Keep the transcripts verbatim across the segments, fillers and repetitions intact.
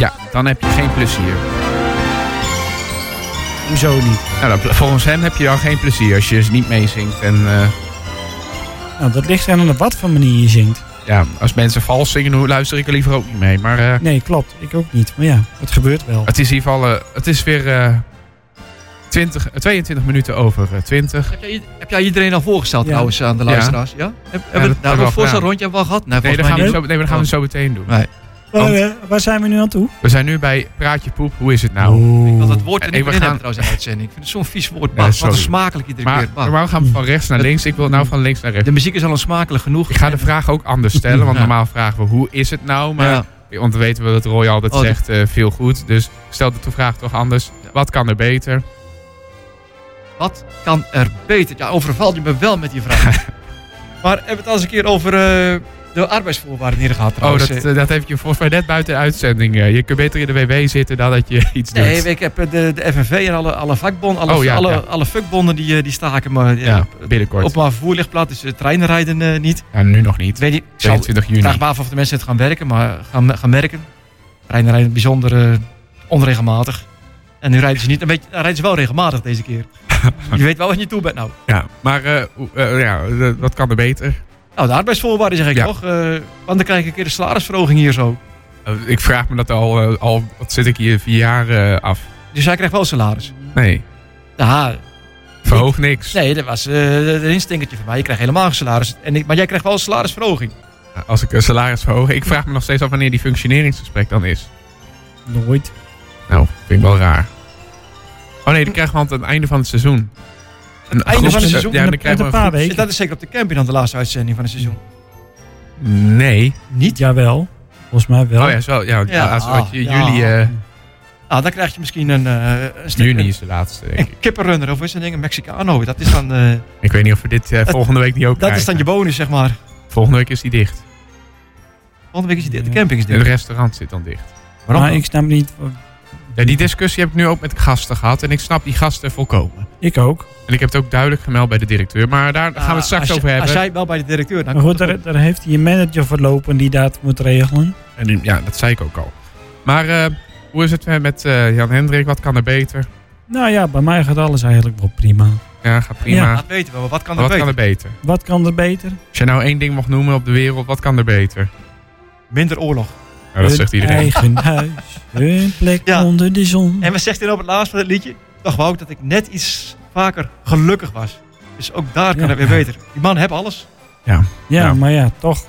Ja, dan heb je geen plezier. Hoezo niet? Nou, dan, volgens hem heb je dan geen plezier als je dus niet meezingt. En uh, nou, dat ligt aan op wat voor manier je zingt. Ja, als mensen vals zingen, hoe luister ik er liever ook niet mee. Maar, uh, nee, klopt. Ik ook niet. Maar ja, het gebeurt wel. Het is in ieder geval, uh, het is weer uh, twintig, tweeëntwintig minuten over uh, twintig. Heb jij, heb jij iedereen al voorgesteld ja. trouwens aan de luisteraars? Ja? ja? Heb, ja, hebben we nou, een voorstelrondje hebben we al gehad? Nee, nee, dat gaan we, zo, nee, dat gaan we zo meteen doen. Nee. Waar, uh, waar zijn we nu aan toe? We zijn nu bij Praatje Poep. Hoe is het nou? Oeh. Ik wil dat woord er niet meer in gaan... hebben trouwens in de uitzending. Ik vind het zo'n vies woord. Ja, wat smakelijk iedere maar, keer. Maar normaal gaan we van rechts naar links. Ik wil nou van links naar rechts. De muziek is al onsmakelijk genoeg. Ik ga de vraag ook anders stellen. Want ja. normaal vragen we hoe is het nou? Maar ja. Want dan weten we dat Roy altijd oh, zegt uh, veel goed. Dus stel de vraag toch anders. Ja. Wat kan er beter? Wat kan er beter? Ja, overvalt je me wel met die vraag. Maar hebben we het al eens een keer over... Uh, de arbeidsvoorwaarden hier gehad trouwens. Oh, dat, dat heb je volgens mij net buiten de uitzending. Je kunt beter in de W W zitten dan dat je iets nee, doet. Nee, ik heb de, de F N V en alle, alle vakbonden, alle, oh, ja, alle, ja. alle vakbonden die, die staken me ja, binnenkort. Op mijn vervoerlichtblad, dus de treinen rijden uh, niet. Ja, nu nog niet. Weet je, tweeëntwintig juni. Ik vraag me af of de mensen het gaan werken, maar gaan, gaan merken. Treinen rijden bijzonder uh, onregelmatig. En nu rijden ze niet, een beetje, rijden ze wel regelmatig deze keer. Je weet wel wat je toe bent nou. Ja, maar uh, uh, ja, uh, wat kan er beter? Nou, de arbeidsvoorwaarden zeg ik ja. toch. Uh, want dan krijg ik een keer de salarisverhoging hier zo. Uh, ik vraag me dat al, uh, al wat zit ik hier, vier jaar uh, af. Dus hij krijgt wel salaris? Nee. Ja, verhoog niks. Nee, dat was uh, een instinkertje van mij. Je krijgt helemaal geen salaris. En ik, maar jij krijgt wel een salarisverhoging. Als ik een salaris verhoog, ik vraag me nog steeds af wanneer die functioneringsgesprek dan is. Nooit. Nou, vind ik wel raar. Oh nee, die krijgen we aan het einde van het seizoen. Het einde van het seizoen? Ja, dan krijgen we een paar weken. Dat is zeker op de camping dan de laatste uitzending van het seizoen. Nee. Niet? Jawel. Volgens mij wel. Oh ja, zo, ja, ja als ah, je, ja. juli... Uh, ah, dan krijg je misschien een... Uh, een juni is de laatste, denk ik. Een kippenrunner, of is dat ding? Een Mexicano. Dat is dan... Uh, ik weet niet of we dit uh, het, volgende week niet ook Dat krijgen. is dan je bonus, zeg maar. Volgende week is die dicht. Volgende week is die dicht. De camping is dicht. Het restaurant zit dan dicht. Waarom? Maar ik snap niet... Ja, die discussie heb ik nu ook met gasten gehad. En ik snap die gasten volkomen. Ik ook. En ik heb het ook duidelijk gemeld bij de directeur. Maar daar gaan we het straks ah, over hebben. Als jij wel bij de directeur... Dan maar goed, daar, daar heeft hij een manager voor lopen die dat moet regelen. En, ja, dat zei ik ook al. Maar uh, hoe is het met uh, Jan Hendrik? Wat kan er beter? Nou ja, bij mij gaat alles eigenlijk wel prima. Ja, gaat prima. Ja, dat weten we. Maar wat kan er wat beter? Kan er beter? Wat kan er beter? Als je nou één ding mocht noemen op de wereld, wat kan er beter? Minder oorlog. Nou, dat zegt iedereen. Eigen huis, hun plek ja. onder de zon. En wat zegt hij op het laatst van het liedje? Toch wou ik dat ik net iets vaker gelukkig was. Dus ook daar kan ja. het weer beter. Die man heeft alles. Ja, ja nou. maar ja, toch.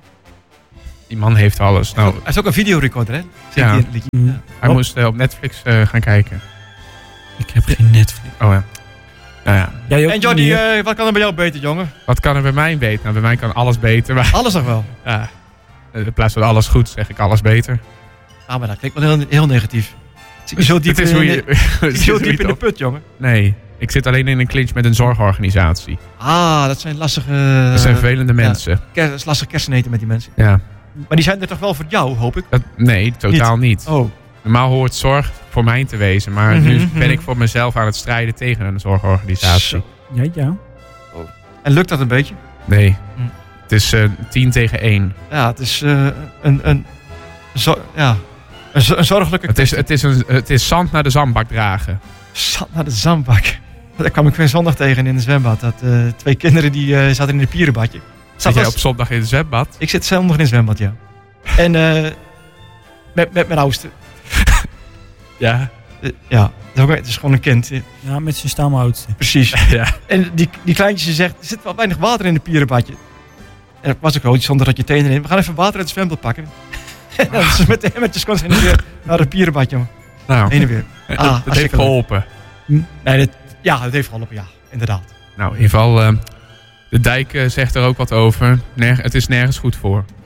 Die man heeft alles. Nou, hij is ook een videorecorder, hè? Ja. Hij, liedje. Ja. hij moest uh, op Netflix uh, gaan kijken. Ik heb geen Netflix. Oh ja. Nou ja. Jij ook en Jordi, uh, wat kan er bij jou beter, jongen? Wat kan er bij mij beter? Nou, bij mij kan alles beter. Maar... Alles nog wel? Ja. In plaats van alles goed, zeg ik alles beter. Ah, maar dat klinkt wel heel, heel negatief. Zit je zo diep, in, je, je, zo diep in de put, jongen? Nee, ik zit alleen in een clinch met een zorgorganisatie. Ah, dat zijn lastige... Dat zijn vervelende mensen. Ja, ker, dat is lastig kersen eten met die mensen. Ja. Maar die zijn er toch wel voor jou, hoop ik? Dat, nee, totaal niet. niet. Oh. Normaal hoort zorg voor mij te wezen. Maar mm-hmm, nu ben ik voor mezelf aan het strijden tegen een zorgorganisatie. Zo. Ja, ja. Oh. En lukt dat een beetje? Nee. Hm. Het is uh, tien tegen één. Ja, het is uh, een, een, zo, ja, een, een zorgelijke... Het is, het, is een, het is zand naar de zandbak dragen. Zand naar de zandbak? Daar kwam ik weer zondag tegen in het zwembad. Dat, uh, twee kinderen die uh, zaten in een pierenbadje. Zat jij op zondag in het zwembad? Ik zit zondag in het zwembad, ja. En uh, met, met mijn oudste. Ja. Uh, ja, het is gewoon een kind. Ja, met zijn stamoudste. Precies. Ja. En die, die kleintjes zegt, er zit wel weinig water in het pierenbadje. En dat was ook gewoon zonder dat je tenen in. We gaan even water uit het zwembad pakken. En dan is met de emmertjes kon ze heen en weer naar het pierenbadje. Nou, heen en weer. Ah, dat, dat heeft geholpen. Hm? Nee, dat, ja, dat heeft geholpen, ja. Inderdaad. Nou, in ieder geval, uh, de dijk uh, zegt er ook wat over. Ner- het is nergens goed voor.